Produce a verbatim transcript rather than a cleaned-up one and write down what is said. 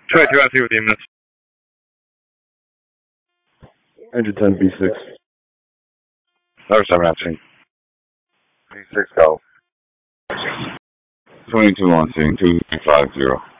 twenty-two on two with you, miss. Engine ten B six. Number seven answering. B six Golf. twenty-two on scene, two three five zero.